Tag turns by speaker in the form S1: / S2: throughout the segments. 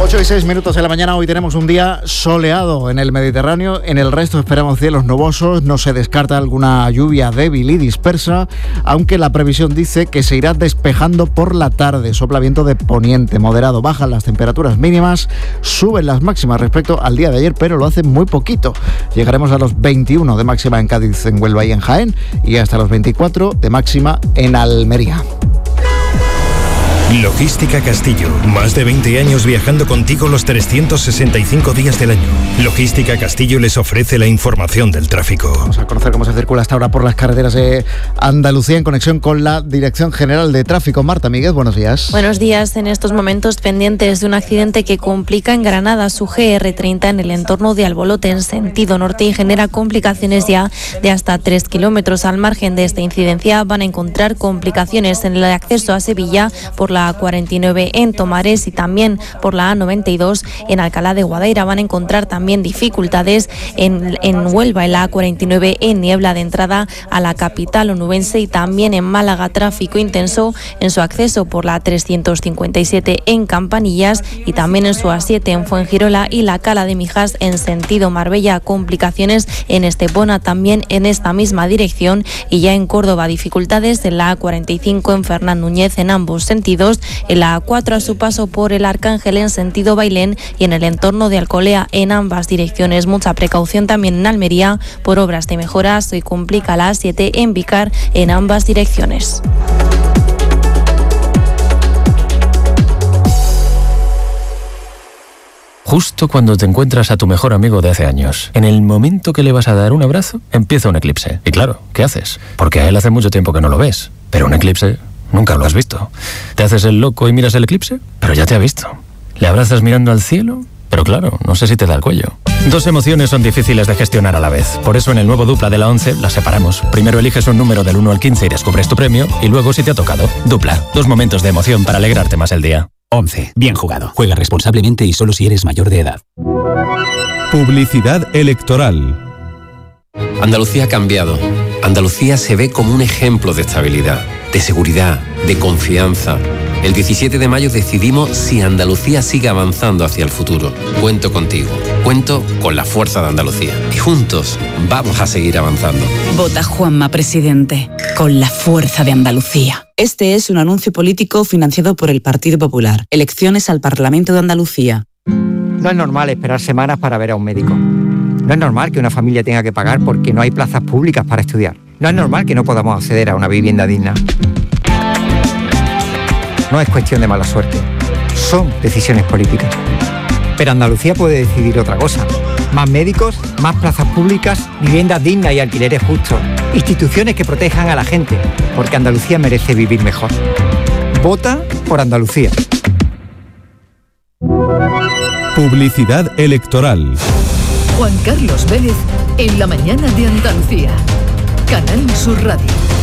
S1: 8:06 de la mañana. Hoy tenemos un día soleado en el Mediterráneo. En el resto esperamos cielos nubosos. No se descarta alguna lluvia débil y dispersa, aunque la previsión dice que se irá despejando por la tarde. Sopla viento de poniente moderado. Bajan las temperaturas mínimas, suben las máximas respecto al día de ayer, pero lo hace muy poquito. Llegaremos a los 21 de máxima en Cádiz, en Huelva y en Jaén, y hasta los 24 de máxima en Almería.
S2: Logística Castillo. Más de 20 años viajando contigo los 365 días del año. Logística Castillo les ofrece la información del tráfico.
S1: Vamos a conocer cómo se circula hasta ahora por las carreteras de Andalucía en conexión con la Dirección General de Tráfico. Marta Míguez, buenos días.
S3: Buenos días. En estos momentos pendientes de un accidente que complica en Granada su GR30 en el entorno de Albolote en sentido norte y genera complicaciones ya de hasta 3 kilómetros. Al margen de esta incidencia van a encontrar complicaciones en el acceso a Sevilla por la A49 en Tomares y también por la A92 en Alcalá de Guadaira. Van a encontrar también dificultades en Huelva, en la A49 en Niebla de entrada a la capital onubense, y también en Málaga tráfico intenso en su acceso por la A357 en Campanillas y también en su A7 en Fuengirola y la Cala de Mijas en sentido Marbella. Complicaciones en Estepona también en esta misma dirección, y ya en Córdoba dificultades en la A45 en Fernán Núñez en ambos sentidos, en la A4 a su paso por el Arcángel en sentido Bailén y en el entorno de Alcolea en ambas direcciones. Mucha precaución también en Almería por obras de mejoras. Hoy complica la A7 en Vícar en ambas direcciones.
S4: Justo cuando te encuentras a tu mejor amigo de hace años, en el momento que le vas a dar un abrazo, empieza un eclipse. Y claro, ¿qué haces? Porque a él hace mucho tiempo que no lo ves. Pero un eclipse nunca lo has visto. ¿Te haces el loco y miras el eclipse? Pero ya te ha visto. ¿Le abrazas mirando al cielo? Pero claro, no sé si te da el cuello. Dos emociones son difíciles de gestionar a la vez. Por eso en el nuevo Dupla de la 11 las separamos. Primero eliges un número del 1 al 15 y descubres tu premio, y luego si te ha tocado. Dupla. Dos momentos de emoción para alegrarte más el día.
S5: 11. Bien jugado. Juega responsablemente y solo si eres mayor de edad.
S6: Publicidad electoral.
S7: Andalucía ha cambiado. Andalucía se ve como un ejemplo de estabilidad, de seguridad, de confianza. El 17 de mayo decidimos si Andalucía sigue avanzando hacia el futuro. Cuento contigo. Cuento con la fuerza de Andalucía. Y juntos vamos a seguir avanzando.
S8: Vota Juanma Presidente, con la fuerza de Andalucía. Este es un anuncio político financiado por el Partido Popular. Elecciones al Parlamento de Andalucía.
S9: No es normal esperar semanas para ver a un médico. No es normal que una familia tenga que pagar porque no hay plazas públicas para estudiar. No es normal que no podamos acceder a una vivienda digna. No es cuestión de mala suerte. Son decisiones políticas. Pero Andalucía puede decidir otra cosa. Más médicos, más plazas públicas, viviendas dignas y alquileres justos. Instituciones que protejan a la gente, porque Andalucía merece vivir mejor. Vota por Andalucía.
S6: Publicidad electoral.
S10: Juan Carlos Vélez en la mañana de Andalucía. Canal Sur Radio.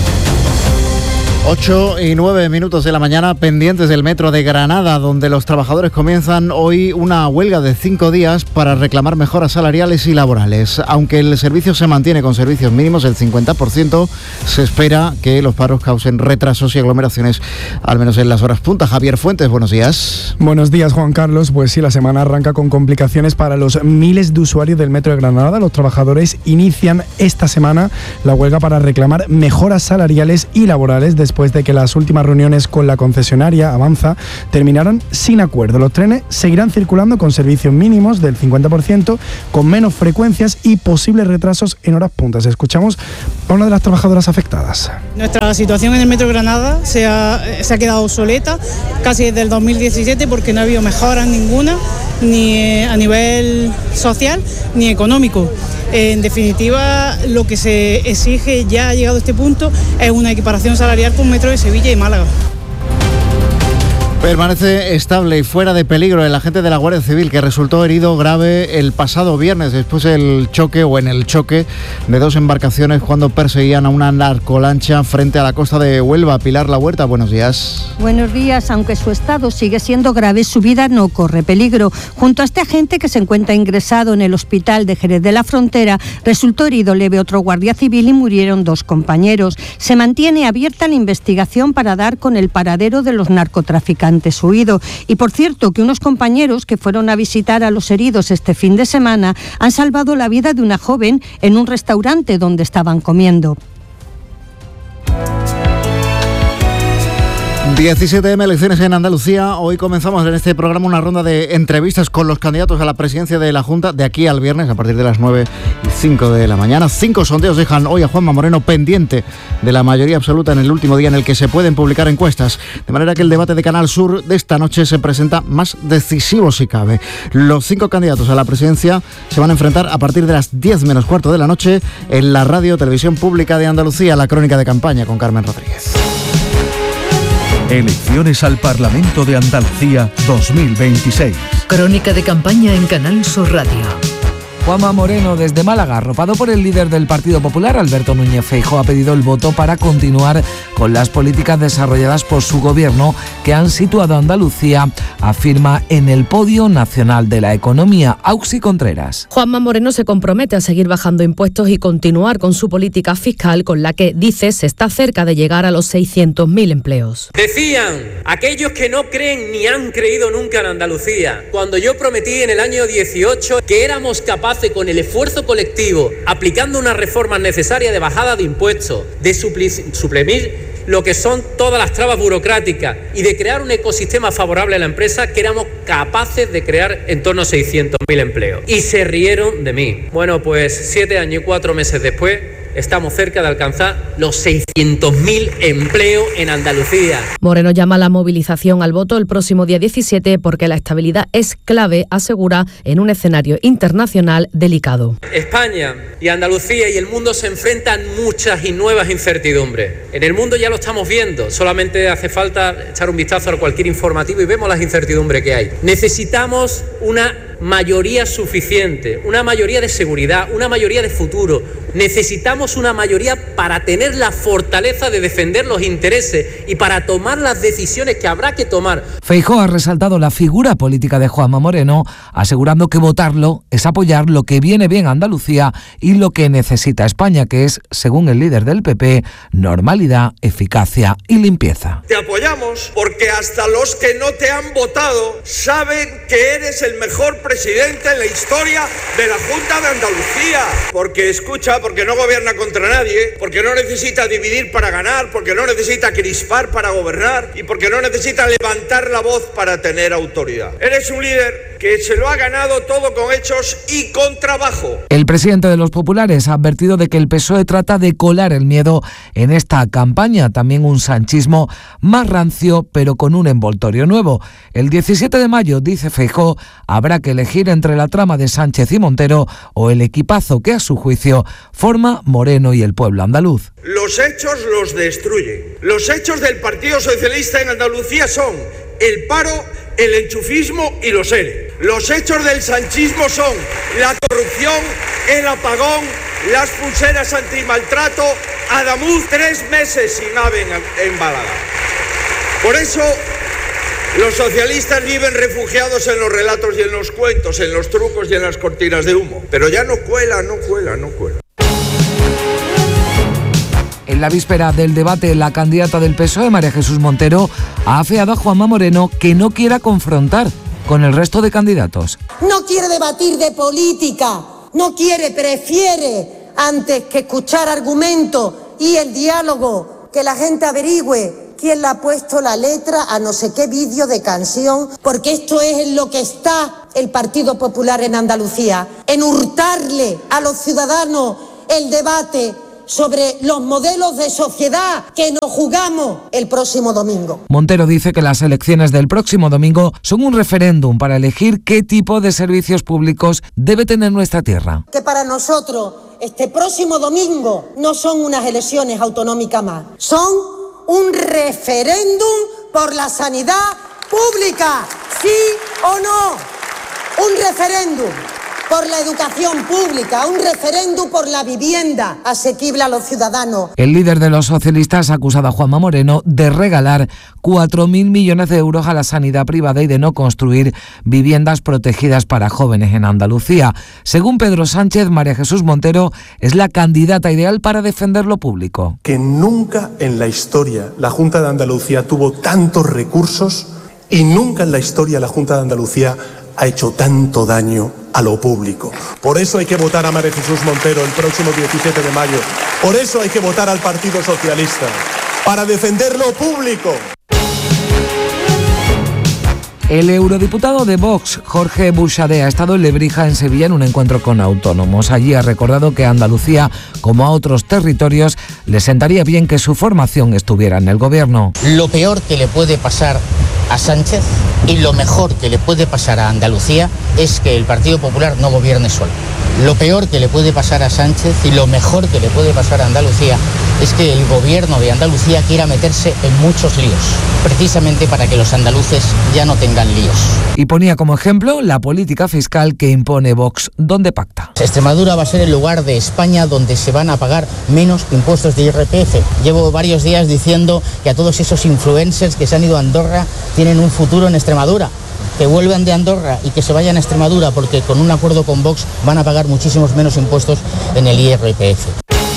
S1: 8:09 de la mañana, pendientes del metro de Granada, donde los trabajadores comienzan hoy una huelga de 5 días para reclamar mejoras salariales y laborales. Aunque el servicio se mantiene con servicios mínimos del 50%, se espera que los paros causen retrasos y aglomeraciones, al menos en las horas punta. Javier Fuentes, buenos días.
S11: Buenos días, Juan Carlos. Pues sí, la semana arranca con complicaciones para los miles de usuarios del metro de Granada. Los trabajadores inician esta semana la huelga para reclamar mejoras salariales y laborales después de que las últimas reuniones con la concesionaria Avanza terminaron sin acuerdo. Los trenes seguirán circulando con servicios mínimos del 50%, con menos frecuencias y posibles retrasos en horas puntas. Escuchamos a una de las trabajadoras afectadas.
S12: Nuestra situación en el metro de Granada se ha quedado obsoleta casi desde el 2017 porque no ha habido mejoras ninguna, ni a nivel social ni económico. En definitiva, lo que se exige, ya ha llegado a este punto, es una equiparación salarial con Metro de Sevilla y Málaga.
S1: Permanece estable y fuera de peligro el agente de la Guardia Civil que resultó herido grave el pasado viernes después del choque en el choque de dos embarcaciones cuando perseguían a una narcolancha frente a la costa de Huelva. Pilar La Huerta, buenos días.
S13: Buenos días. Aunque su estado sigue siendo grave, su vida no corre peligro. Junto a este agente, que se encuentra ingresado en el hospital de Jerez de la Frontera, resultó herido leve otro guardia civil y murieron 2 compañeros. Se mantiene abierta la investigación para dar con el paradero de los narcotraficantes. ante su huido. Y por cierto, que unos compañeros que fueron a visitar a los heridos este fin de semana han salvado la vida de una joven en un restaurante donde estaban comiendo.
S1: 17M, elecciones en Andalucía. Hoy comenzamos en este programa una ronda de entrevistas con los candidatos a la presidencia de la Junta de aquí al viernes a partir de las 9:05 de la mañana. 5 sondeos dejan hoy a Juanma Moreno pendiente de la mayoría absoluta en el último día en el que se pueden publicar encuestas. De manera que el debate de Canal Sur de esta noche se presenta más decisivo si cabe. Los 5 candidatos a la presidencia se van a enfrentar a partir de las 10 menos cuarto de la noche en la Radio Televisión Pública de Andalucía. La crónica de campaña con Carmen Rodríguez.
S6: Elecciones al Parlamento de Andalucía 2026.
S10: Crónica de campaña en Canal Sur Radio.
S14: Juanma Moreno desde Málaga, arropado por el líder del Partido Popular, Alberto Núñez Feijóo, ha pedido el voto para continuar con las políticas desarrolladas por su gobierno que han situado a Andalucía, afirma, en el podio nacional de la economía. Auxi Contreras.
S15: Juanma Moreno se compromete a seguir bajando impuestos y continuar con su política fiscal con la que, dice, se está cerca de llegar a los 600.000 empleos.
S16: Decían aquellos que no creen ni han creído nunca en Andalucía, cuando yo prometí en el año 18 que éramos capaces con el esfuerzo colectivo, aplicando unas reformas necesarias de bajada de impuestos, de suprimir lo que son todas las trabas burocráticas y de crear un ecosistema favorable a la empresa, que éramos capaces de crear en torno a 600.000 empleos. Y se rieron de mí. Bueno, pues 7 años y 4 meses después, estamos cerca de alcanzar los 600.000 empleos en Andalucía.
S15: Moreno llama a la movilización al voto el próximo día 17 porque la estabilidad es clave, asegura, en un escenario internacional delicado.
S16: España y Andalucía y el mundo se enfrentan muchas y nuevas incertidumbres. En el mundo ya lo estamos viendo, solamente hace falta echar un vistazo a cualquier informativo y vemos las incertidumbres que hay. Necesitamos una mayoría suficiente, una mayoría de seguridad, una mayoría de futuro. Necesitamos una mayoría para tener la fortaleza de defender los intereses y para tomar las decisiones que habrá que tomar.
S14: Feijóo ha resaltado la figura política de Juanma Moreno, asegurando que votarlo es apoyar lo que viene bien a Andalucía y lo que necesita España, que es, según el líder del PP, normalidad, eficacia y limpieza.
S17: Te apoyamos porque hasta los que no te han votado saben que eres el mejor presidente en la historia de la Junta de Andalucía. Porque no gobierna contra nadie, porque no necesita dividir para ganar, porque no necesita crispar para gobernar y porque no necesita levantar la voz para tener autoridad. Eres un líder que se lo ha ganado todo con hechos y con trabajo.
S14: El presidente de los populares ha advertido de que el PSOE trata de colar el miedo en esta campaña, también un sanchismo más rancio pero con un envoltorio nuevo. El 17 de mayo, dice Feijóo, habrá que elegir entre la trama de Sánchez y Montero o el equipazo que a su juicio forma Moreno y el pueblo andaluz.
S17: Los hechos los destruyen. Los hechos del Partido Socialista en Andalucía son el paro, el enchufismo y los ERE. Los hechos del sanchismo son la corrupción, el apagón, las pulseras antimaltrato, Adamuz 3 meses sin ave en Málaga. Por eso los socialistas viven refugiados en los relatos y en los cuentos, en los trucos y en las cortinas de humo. Pero ya no cuela.
S14: En la víspera del debate, la candidata del PSOE, María Jesús Montero, ha afeado a Juanma Moreno que no quiera confrontar con el resto de candidatos.
S18: No quiere debatir de política, prefiere, antes que escuchar argumentos y el diálogo, que la gente averigüe quién le ha puesto la letra a no sé qué vídeo de canción, porque esto es en lo que está el Partido Popular en Andalucía, en hurtarle a los ciudadanos el debate sobre los modelos de sociedad que nos jugamos el próximo domingo.
S14: Montero dice que las elecciones del próximo domingo son un referéndum para elegir qué tipo de servicios públicos debe tener nuestra tierra.
S18: Que para nosotros este próximo domingo no son unas elecciones autonómicas más, son un referéndum por la sanidad pública, ¿sí o no? Un referéndum por la educación pública, un referéndum por la vivienda asequible a los ciudadanos.
S14: El líder de los socialistas ha acusado a Juanma Moreno de regalar 4.000 millones de euros a la sanidad privada y de no construir viviendas protegidas para jóvenes en Andalucía. Según Pedro Sánchez, María Jesús Montero es la candidata ideal para defender lo público.
S19: Que nunca en la historia la Junta de Andalucía tuvo tantos recursos Y nunca en la historia la Junta de Andalucía ha hecho tanto daño a lo público. Por eso hay que votar a María Jesús Montero el próximo 17 de mayo. Por eso hay que votar al Partido Socialista. Para defender lo público.
S14: El eurodiputado de Vox, Jorge Buxadé, ha estado en Lebrija, en Sevilla, en un encuentro con autónomos. Allí ha recordado que a Andalucía, como a otros territorios, le sentaría bien que su formación estuviera en el gobierno.
S20: Lo peor que le puede pasar a Sánchez y lo mejor que le puede pasar a Andalucía es que el Partido Popular no gobierne solo. Lo peor que le puede pasar a Sánchez y lo mejor que le puede pasar a Andalucía es que el gobierno de Andalucía quiera meterse en muchos líos, precisamente para que los andaluces ya no tengan líos.
S14: Y ponía como ejemplo la política fiscal que impone Vox, donde pacta.
S20: Extremadura va a ser el lugar de España donde se van a pagar menos impuestos de IRPF. Llevo varios días diciendo que a todos esos influencers que se han ido a Andorra tienen un futuro en Extremadura. Que vuelvan de Andorra y que se vayan a Extremadura, porque con un acuerdo con Vox van a pagar muchísimos menos impuestos en el IRPF.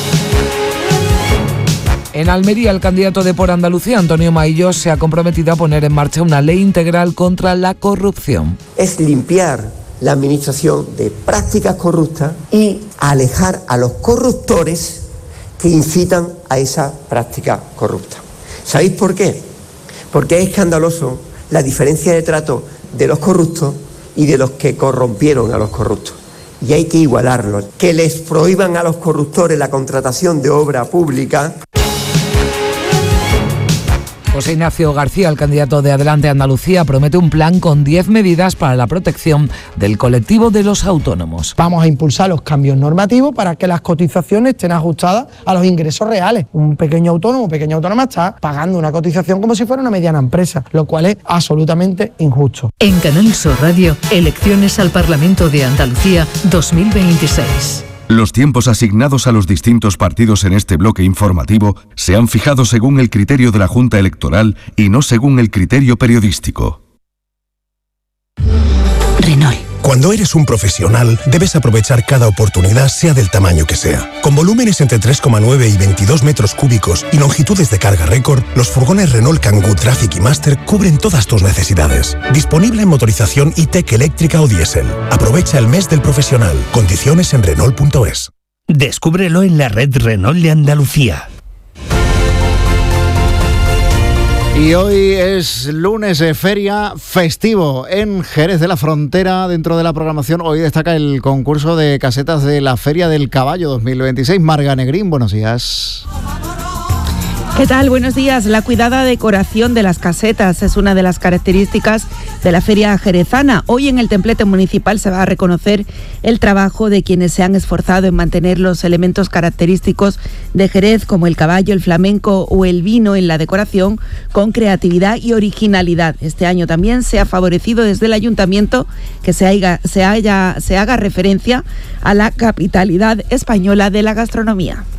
S14: En Almería, el candidato de Por Andalucía, Antonio Maillo, se ha comprometido a poner en marcha una ley integral contra la corrupción.
S21: Es limpiar la administración de prácticas corruptas y alejar a los corruptores que incitan a esa práctica corrupta. ¿Sabéis por qué? Porque es escandaloso la diferencia de trato de los corruptos y de los que corrompieron a los corruptos. Y hay que igualarlos. Que les prohíban a los corruptores la contratación de obra pública.
S14: José Ignacio García, el candidato de Adelante Andalucía, promete un plan con 10 medidas para la protección del colectivo de los autónomos.
S22: Vamos a impulsar los cambios normativos para que las cotizaciones estén ajustadas a los ingresos reales. Un pequeño autónomo o pequeña autónoma está pagando una cotización como si fuera una mediana empresa, lo cual es absolutamente injusto.
S10: En Canal Sur Radio, elecciones al Parlamento de Andalucía 2026.
S23: Los tiempos asignados a los distintos partidos en este bloque informativo se han fijado según el criterio de la Junta Electoral y no según el criterio periodístico.
S24: Renault.
S25: Cuando eres un profesional, debes aprovechar cada oportunidad, sea del tamaño que sea. Con volúmenes entre 3,9 y 22 metros cúbicos y longitudes de carga récord, los furgones Renault Kangoo Traffic y Master cubren todas tus necesidades. Disponible en motorización e-tech eléctrica o diésel. Aprovecha el mes del profesional. Condiciones en Renault.es.
S26: Descúbrelo en la red Renault de Andalucía.
S1: Y hoy es lunes de feria festivo en Jerez de la Frontera. Dentro de la programación hoy destaca el concurso de casetas de la Feria del Caballo 2026. Marga Negrín, buenos días.
S27: ¿Qué tal? Buenos días. La cuidada decoración de las casetas es una de las características de la feria jerezana. Hoy en el templete municipal se va a reconocer el trabajo de quienes se han esforzado en mantener los elementos característicos de Jerez, como el caballo, el flamenco o el vino en la decoración, con creatividad y originalidad. Este año también se ha favorecido desde el ayuntamiento que se haga referencia a la capitalidad española de la gastronomía.